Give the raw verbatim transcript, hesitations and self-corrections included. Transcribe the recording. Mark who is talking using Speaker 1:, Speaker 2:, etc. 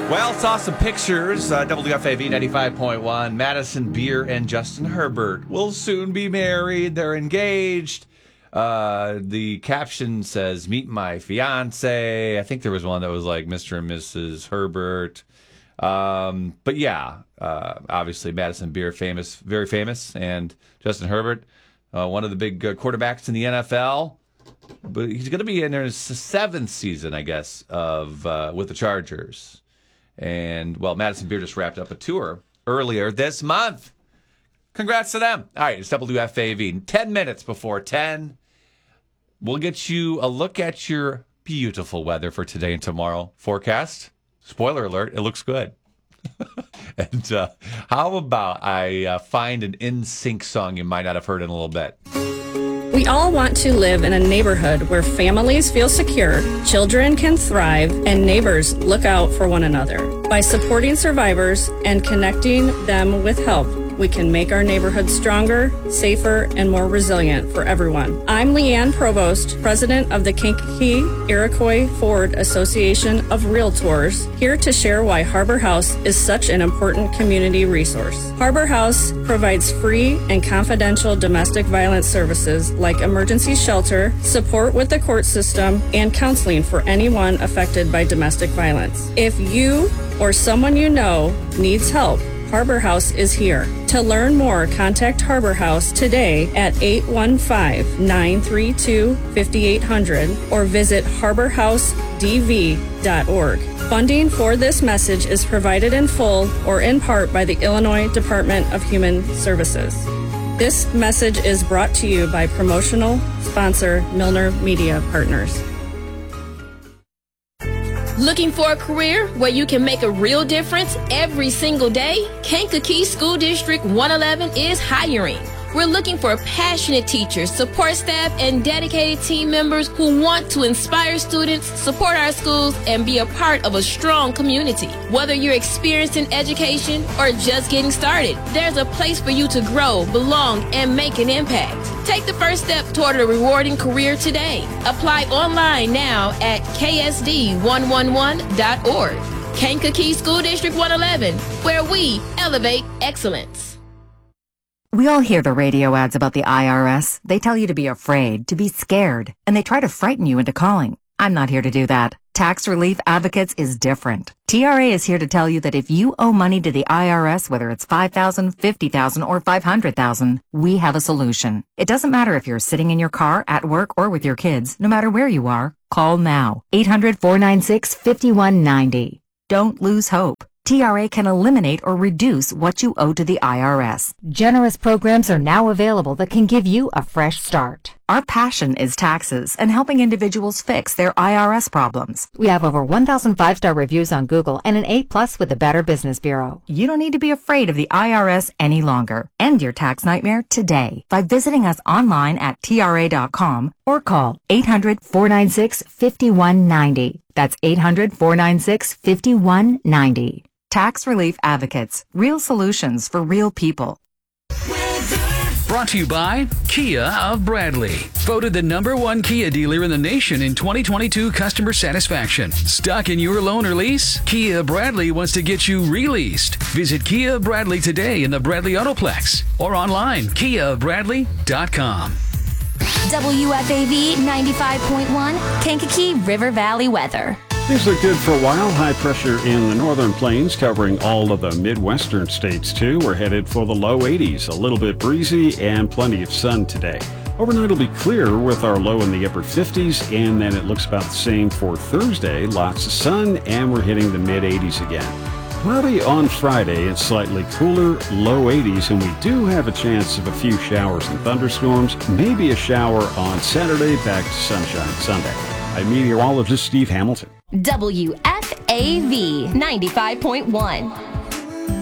Speaker 1: Well, saw some pictures. Uh, W F A V ninety-five point one. Madison Beer and Justin Herbert will soon be married. They're engaged. Uh, the caption says, "Meet my fiance." I think there was one that was like Mister and Missus Herbert. Um, but yeah, uh, obviously Madison Beer, famous, very famous, and Justin Herbert, uh, one of the big uh, quarterbacks in the N F L. But he's going to be in his seventh season, I guess, of uh, with the Chargers. And, well, Madison Beer just wrapped up a tour earlier this month. Congrats to them. All right, it's W F A V. Ten minutes before ten. We'll get you a look at your beautiful weather for today and tomorrow forecast. Spoiler alert, it looks good. And uh, how about I uh, find an N Sync song you might not have heard in a little bit.
Speaker 2: We all want to live in a neighborhood where families feel secure, children can thrive, and neighbors look out for one another. By supporting survivors and connecting them with help, we can make our neighborhood stronger, safer, and more resilient for everyone. I'm Leanne Provost, president of the Kankakee Iroquois Ford Association of Realtors, here to share why Harbor House is such an important community resource. Harbor House provides free and confidential domestic violence services like emergency shelter, support with the court system, and counseling for anyone affected by domestic violence. If you or someone you know needs help, Harbor House is here. To learn more, contact Harbor House today at eight one five, nine three two, five eight zero zero or visit harbor house d v dot org. Funding for this message is provided in full or in part by the Illinois Department of Human Services. This message is brought to you by promotional sponsor Milner Media Partners.
Speaker 3: Looking for a career where you can make a real difference every single day? Kankakee School District one eleven is hiring. We're looking for passionate teachers, support staff, and dedicated team members who want to inspire students, support our schools, and be a part of a strong community. Whether you're experienced in education or just getting started, there's a place for you to grow, belong, and make an impact. Take the first step toward a rewarding career today. Apply online now at k s d one eleven dot org. Kankakee School District one eleven, where we elevate excellence.
Speaker 4: We all hear the radio ads about the I R S. They tell you to be afraid, to be scared, and they try to frighten you into calling. I'm not here to do that. Tax Relief Advocates is different. T R A is here to tell you that if you owe money to the I R S, whether it's five thousand dollars, fifty thousand dollars, or five hundred thousand dollars, we have a solution. It doesn't matter if you're sitting in your car, at work, or with your kids. No matter where you are, call now. eight hundred, four nine six, five one nine zero. Don't lose hope. T R A can eliminate or reduce what you owe to the I R S. Generous programs are now available that can give you a fresh start. Our passion is taxes and helping individuals fix their I R S problems. We have over one thousand five-star reviews on Google and an A plus with the Better Business Bureau. You don't need to be afraid of the I R S any longer. End your tax nightmare today by visiting us online at T R A dot com or call eight hundred, four nine six, five one nine zero. That's eight hundred, four nine six, five one nine zero. Tax Relief Advocates. Real solutions for real people.
Speaker 5: Brought to you by Kia of Bradley. Voted the number one Kia dealer in the nation in twenty twenty-two customer satisfaction. Stuck in your loan or lease? Kia Bradley wants to get you released. Visit Kia Bradley today in the Bradley Autoplex or online, kia bradley dot com.
Speaker 6: W F A V ninety-five point one, Kankakee River Valley weather.
Speaker 7: Things look good for a while. High pressure in the northern plains covering all of the midwestern states too. We're headed for the low eighties. A little bit breezy and plenty of sun today. Overnight will be clear with our low in the upper fifties, and then it looks about the same for Thursday. Lots of sun, and we're hitting the mid eighties again. Cloudy on Friday. It's slightly cooler, low eighties, and we do have a chance of a few showers and thunderstorms. Maybe a shower on Saturday, back to sunshine Sunday. I'm meteorologist Steve Hamilton.
Speaker 6: W F A V ninety-five point one.